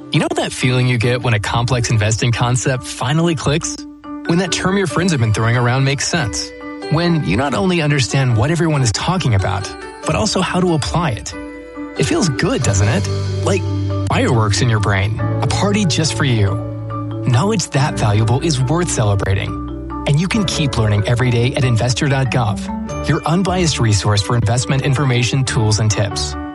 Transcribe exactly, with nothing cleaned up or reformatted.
You know that feeling you get when a complex investing concept finally clicks? When that term your friends have been throwing around makes sense? When you not only understand what everyone is talking about, but also how to apply it? It feels good, doesn't it? Like fireworks in your brain, a party just for you. Knowledge that valuable is worth celebrating. And you can keep learning every day at investor dot gov, your unbiased resource for investment information, tools, and tips.